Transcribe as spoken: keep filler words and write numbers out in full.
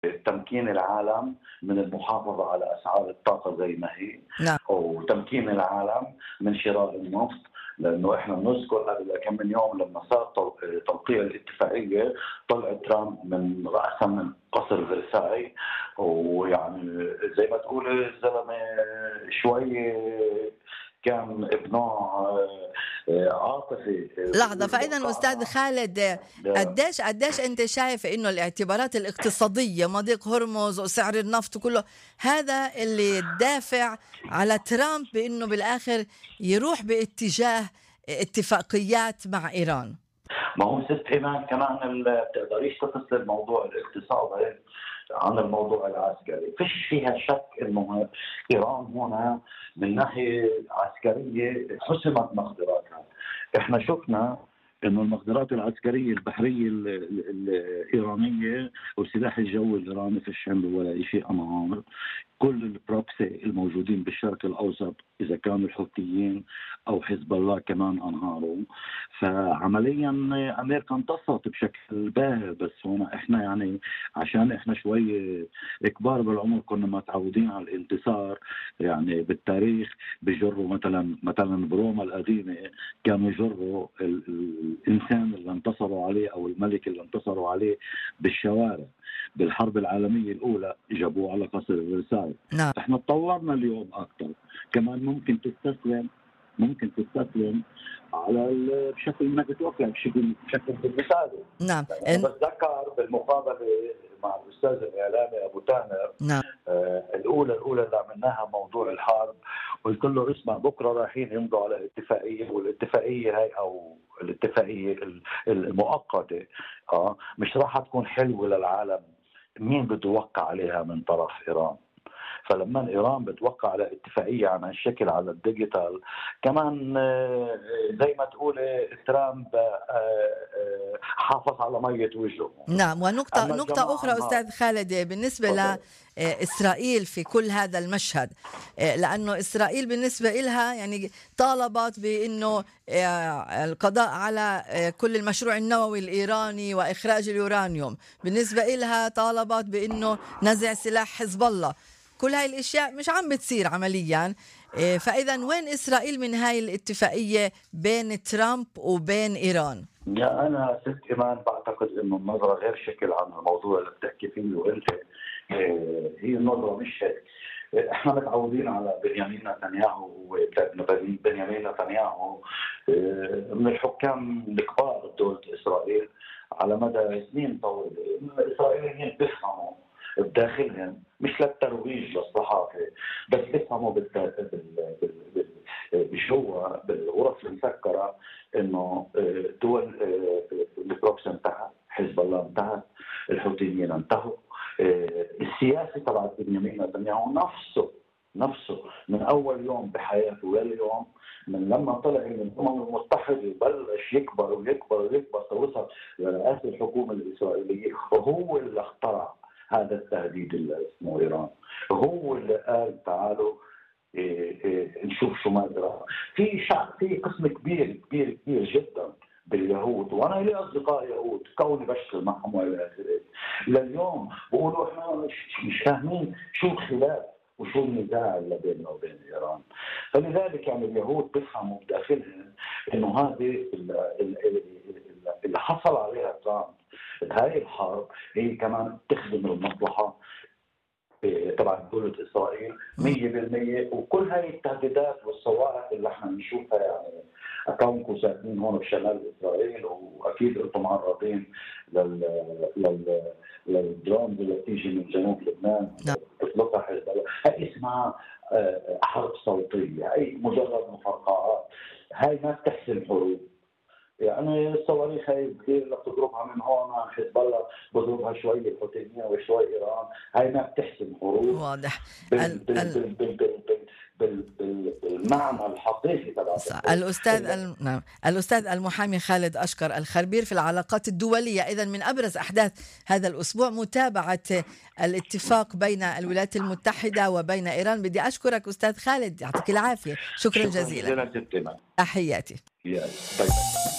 تمكين العالم من المحافظة على أسعار الطاقة زي ما هي، نعم. وتمكين العالم من شراء النفط. لأنه إحنا بنذكر قبل كم من يوم لما صار توقيع الاتفاقية، طلع ترامب من رأسا من قصر فرساي، ويعني زي ما تقول الزلمة شوي كان بنوع عاطفي. لحظة، فإذا أستاذ خالد، قديش قديش أنت شايف إنه الاعتبارات الاقتصادية، مضيق هرمز وسعر النفط وكله هذا اللي دافع على ترامب بإنه بالآخر يروح باتجاه اتفاقيات مع إيران؟ ما هو ست إيمان كمان بتقدريش تفصل الموضوع الاقتصادي عن الموضوع العسكري. فيش فيها شك انه ايران هنا من ناحيه عسكريه حسمت مقدراتها. احنا شفنا انه المقدرات العسكريه البحريه الايرانيه والسلاح الجوي الايراني فيش عنده ولا شيء انهار. كل البروكسي الموجودين بالشرق الاوسط اذا كانوا الحوثيين او حزب الله كمان انهاروا. فعمليا امريكا انتصرت بشكل باهر، بس هنا احنا يعني عشان احنا شوي كبار بالعمر كنا متعودين على الانتصار. يعني بالتاريخ بجروا مثلا مثلا بروما القديمه كانوا يجروا الانسان اللي انتصروا عليه او الملك اللي انتصروا عليه بالشوارع. بالحرب العالميه الاولى جابوه على قصر فرساي. نعم. احنا تطورنا اليوم اكثر، كمان ممكن تستسلم ممكن تستسلم على بشكل ما تتوقع بشكل بشكل مثالي. نعم. يعني أنا بتذكر بالمقابله مع الاستاذ الاعلامي ابو تامر. نعم. آه الاولى الاولى اللي عملناها موضوع الحرب، قلت له اسمع بكره رايحين يمضوا على اتفاقيه، والاتفاقيه هاي او الاتفاقيه المؤقته اه مش راح تكون حلوه للعالم. مين بده يوقع عليها من طرف ايران؟ فلما ايران بتوقع على اتفاقيه عن الشكل على الديجيتال، كمان زي ما تقول ترامب حافظ على ميه وجهه. نعم. ونقطه نقطه اخرى استاذ خالد بالنسبه لاسرائيل في كل هذا المشهد، لانه اسرائيل بالنسبه لها يعني طالبت بانه القضاء على كل المشروع النووي الايراني واخراج اليورانيوم، بالنسبه لها طالبت بانه نزع سلاح حزب الله. كل هاي الاشياء مش عم بتصير عمليا. فاذا وين اسرائيل من هاي الاتفاقيه بين ترامب وبين ايران؟ يا انا ست ايمان بعتقد انه النظره غير شكل عن الموضوع اللي بتحكي فيه وانت. هي النظره مش هيك. احنا متعودين على بنيامين نتنياهو بنيامين نتنياهو من الحكام الكبار دولة اسرائيل على مدى سنين طويله. الاسرائيليين بيفهموا بداخلهم، مش للترويج للصحافه بس بيفهموا بجوا بالغرف المسكره انه دول البروكسي انتهت، حزب الله انتهت، الحوثيين انتهوا. السياسي تبع بنيامين نتنياهو نفسه نفسه من اول يوم بحياته لليوم، من لما طلع من الامم المتحده وبلش يكبر ويكبر ويكبر وصل لرئاسه الحكومه الاسرائيليه، وهو اللي اخترع هذا التهديد اللي اسمه ايران. هو اللي قال تعالوا إيه إيه نشوف شو ما جرى. في شعب، في قسم كبير كبير كبير جدا باليهود، وانا لي اصدقاء يهود كوني بشتغل معهم والى اخره، لليوم بقولوا احنا مش, مش فاهمين شو الخلاف وشو النزاع اللي بيننا وبين ايران. فلذلك يعني اليهود بيفهموا بداخلهم انه هذه اللي حصل عليها ترامب هاي الحرب هي كمان تخدم المصلحه طبعا دولة إسرائيل مية بالمية. وكل هاي التهديدات والصواعق اللي احنا بنشوفها يعني أكونكم ساكنين هون بشمال إسرائيل وأكيد أنتم معرضين لل لل للدرونز اللي بتيجي من جنوب لبنان تطلقها حزب الله. هاي اسمها حرب صوتية، هاي مجرد مفرقعات، هاي ما بتحسم حروب. يعني الصواريخ هاي كثير اللي بتضربها من هون حزب الله بضربها شوي الحوثيين وشوي ايران، هاي ما بتحسم حروب. واضح. بال بال بال بال بال بال بالمعنى الحقيقي تبع الاستاذ ال... نعم الاستاذ المحامي خالد اشقر الخبير في العلاقات الدوليه. اذا من ابرز احداث هذا الاسبوع متابعه الاتفاق بين الولايات المتحده وبين ايران. بدي اشكرك استاذ خالد، يعطيك العافيه، شكرا, شكرا جزيلا. جزيلا. تحياتي.